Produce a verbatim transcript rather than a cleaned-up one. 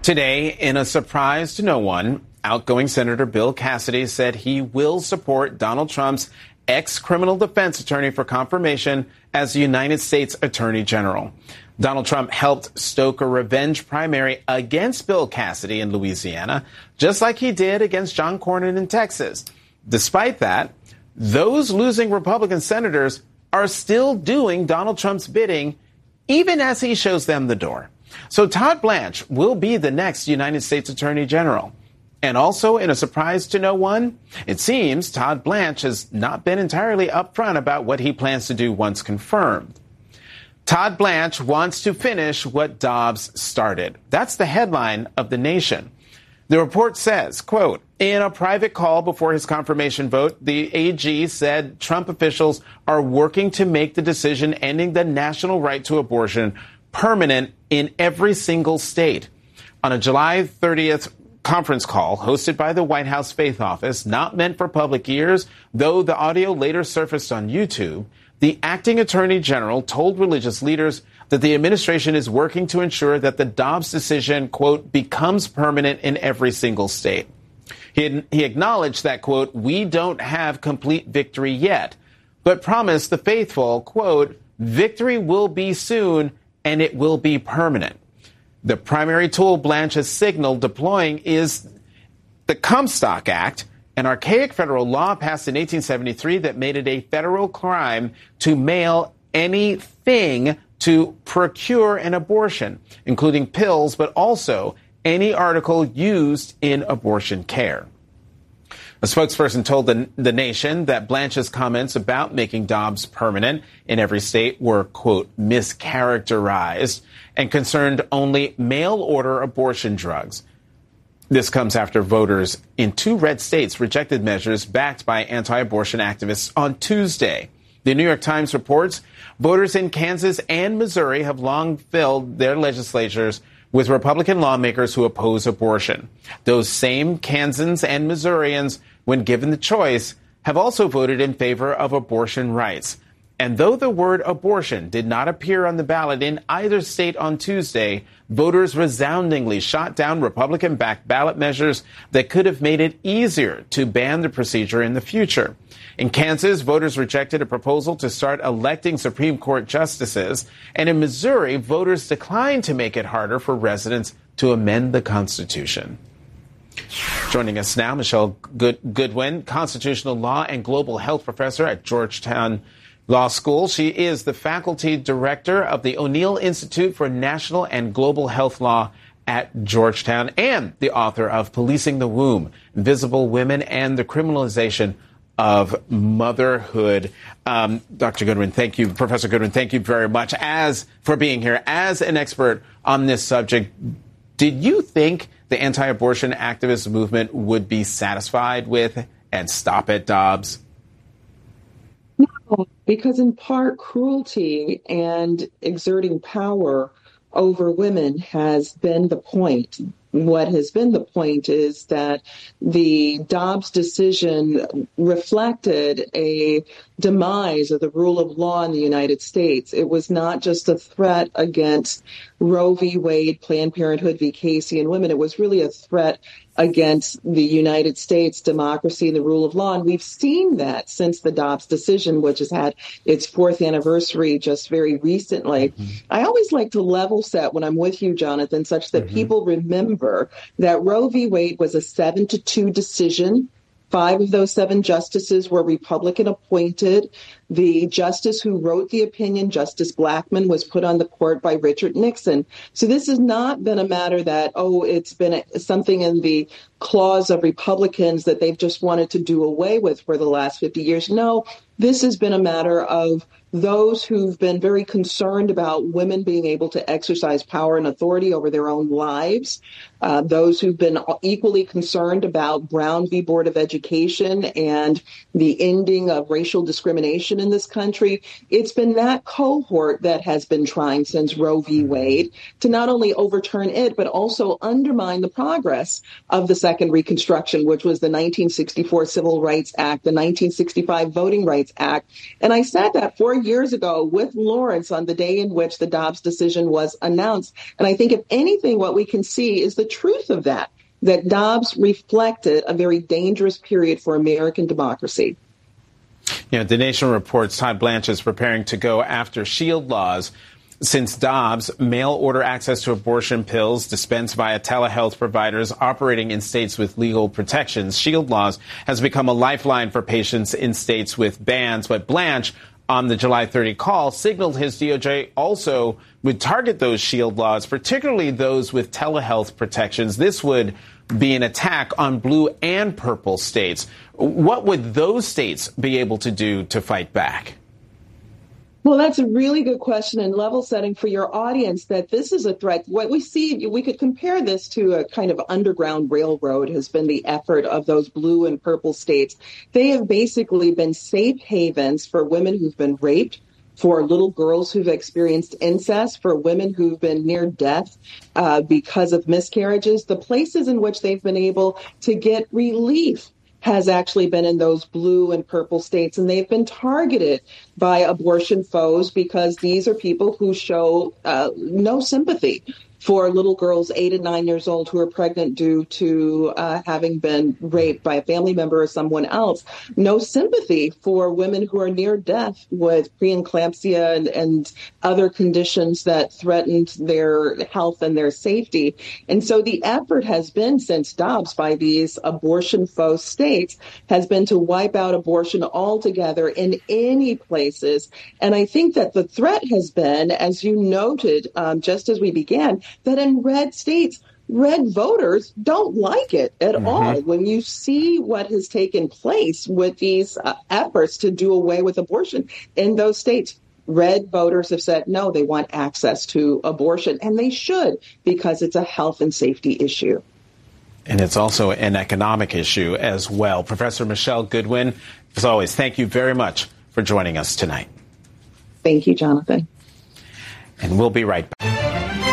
Today, in a surprise to no one, outgoing Senator Bill Cassidy said he will support Donald Trump's ex-criminal defense attorney for confirmation as the United States Attorney General. Donald Trump helped stoke a revenge primary against Bill Cassidy in Louisiana, just like he did against John Cornyn in Texas. Despite that, those losing Republican senators are still doing Donald Trump's bidding, even as he shows them the door. So Todd Blanche will be the next United States Attorney General. And also, in a surprise to no one, it seems Todd Blanche has not been entirely upfront about what he plans to do once confirmed. Todd Blanche wants to finish what Dobbs started. That's the headline of The Nation. The report says, quote, in a private call before his confirmation vote, the A G said Trump officials are working to make the decision ending the national right to abortion permanent in every single state. On a July thirtieth conference call hosted by the White House Faith Office, not meant for public ears, though the audio later surfaced on YouTube, the acting attorney general told religious leaders that the administration is working to ensure that the Dobbs decision, quote, becomes permanent in every single state. He, had, he acknowledged that, quote, we don't have complete victory yet, but promised the faithful, quote, victory will be soon and it will be permanent. The primary tool Blanche has signaled deploying is the Comstock Act, an archaic federal law passed in eighteen seventy-three that made it a federal crime to mail anything to procure an abortion, including pills, but also any article used in abortion care. A spokesperson told the, the Nation that Blanche's comments about making Dobbs permanent in every state were, quote, mischaracterized and concerned only mail-order abortion drugs. This comes after voters in two red states rejected measures backed by anti-abortion activists on Tuesday. The New York Times reports voters in Kansas and Missouri have long filled their legislatures with Republican lawmakers who oppose abortion. Those same Kansans and Missourians, when given the choice, have also voted in favor of abortion rights. And though the word abortion did not appear on the ballot in either state on Tuesday, voters resoundingly shot down Republican-backed ballot measures that could have made it easier to ban the procedure in the future. In Kansas, voters rejected a proposal to start electing Supreme Court justices. And in Missouri, voters declined to make it harder for residents to amend the Constitution. Joining us now, Michelle Good- Goodwin, constitutional law and global health professor at Georgetown Law School. She is the faculty director of the O'Neill Institute for National and Global Health Law at Georgetown and the author of Policing the Womb, Invisible Women and the Criminalization of Motherhood. Um, Doctor Goodwin, thank you. Professor Goodwin, thank you very much as for being here. As an expert on this subject, did you think the anti-abortion activist movement would be satisfied with and stop at Dobbs? No, because in part cruelty and exerting power over women has been the point. What has been the point is that the Dobbs decision reflected a demise of the rule of law in the United States. It was not just a threat against Roe v. Wade, Planned Parenthood v. Casey, and women. It was really a threat against the United States democracy and the rule of law. And we've seen that since the Dobbs decision, which has had its fourth anniversary just very recently. Mm-hmm. I always like to level set when I'm with you, Jonathan, such that mm-hmm. people remember that Roe v. Wade was a seven to two decision. Five of those seven justices were Republican appointed. The justice who wrote the opinion, Justice Blackmun, was put on the court by Richard Nixon. So this has not been a matter that, oh, it's been a, something in the clause of Republicans that they've just wanted to do away with for the last fifty years. No, this has been a matter of those who've been very concerned about women being able to exercise power and authority over their own lives, uh, those who've been equally concerned about Brown v. Board of Education and the ending of racial discrimination in this country. It's been that cohort that has been trying since Roe v. Wade to not only overturn it, but also undermine the progress of the Second Reconstruction, which was the nineteen sixty-four Civil Rights Act, the nineteen sixty-five Voting Rights Rights Act. And I said that four years ago with Lawrence on the day in which the Dobbs decision was announced. And I think, if anything, what we can see is the truth of that, that Dobbs reflected a very dangerous period for American democracy. You know, The Nation reports Todd Blanche is preparing to go after SHIELD laws. Since Dobbs, mail-order access to abortion pills dispensed via telehealth providers operating in states with legal protections, SHIELD laws, has become a lifeline for patients in states with bans. But Blanche, on the July thirtieth call, signaled his D O J also would target those SHIELD laws, particularly those with telehealth protections. This would be an attack on blue and purple states. What would those states be able to do to fight back? Well, that's a really good question, and level setting for your audience that this is a threat. What we see, we could compare this to a kind of underground railroad has been the effort of those blue and purple states. They have basically been safe havens for women who've been raped, for little girls who've experienced incest, for women who've been near death uh, because of miscarriages. The places in which they've been able to get relief has actually been in those blue and purple states, and they've been targeted by abortion foes because these are people who show uh, no sympathy for little girls eight and nine years old who are pregnant due to uh, having been raped by a family member or someone else. No sympathy for women who are near death with preeclampsia and, and other conditions that threatened their health and their safety. And so the effort has been, since Dobbs, by these abortion foe states, has been to wipe out abortion altogether in any places. And I think that the threat has been, as you noted, um, just as we began, that in red states, red voters don't like it at mm-hmm. all. When you see what has taken place with these uh, efforts to do away with abortion in those states, red voters have said, no, they want access to abortion, and they should, because it's a health and safety issue. And it's also an economic issue as well. Professor Michele Goodwin, as always, thank you very much for joining us tonight. Thank you, Jonathan. And we'll be right back.